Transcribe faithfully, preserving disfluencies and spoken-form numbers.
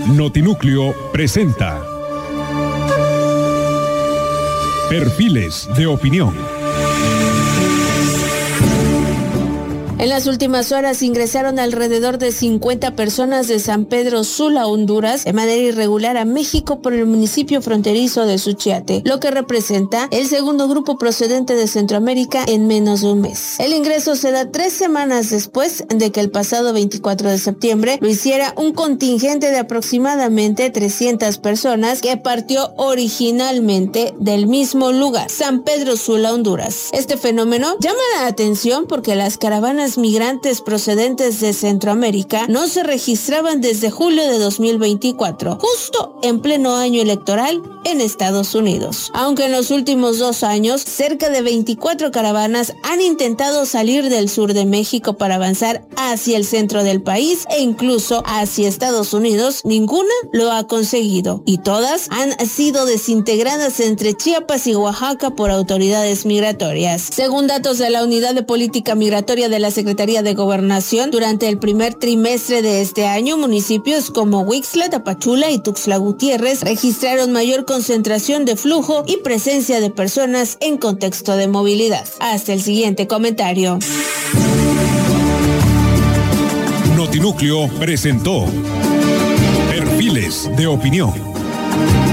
Notinúcleo presenta Perfiles de Opinión. En las últimas horas ingresaron alrededor de cincuenta personas de San Pedro Sula, Honduras, de manera irregular a México por el municipio fronterizo de Suchiate, lo que representa el segundo grupo procedente de Centroamérica en menos de un mes. El ingreso se da tres semanas después de que el pasado veinticuatro de septiembre lo hiciera un contingente de aproximadamente trescientas personas que partió originalmente del mismo lugar, San Pedro Sula, Honduras. Este fenómeno llama la atención porque las caravanas migrantes procedentes de Centroamérica no se registraban desde julio de dos mil veinticuatro, justo en pleno año electoral en Estados Unidos. Aunque en los últimos dos años, cerca de veinticuatro caravanas han intentado salir del sur de México para avanzar hacia el centro del país e incluso hacia Estados Unidos, ninguna lo ha conseguido y todas han sido desintegradas entre Chiapas y Oaxaca por autoridades migratorias. Según datos de la Unidad de Política Migratoria de la Secretaría de Gobernación, durante el primer trimestre de este año, municipios como Huixla, Tapachula y Tuxtla Gutiérrez registraron mayor concentración de flujo y presencia de personas en contexto de movilidad. Hasta el siguiente comentario. Notinúcleo presentó Perfiles de Opinión.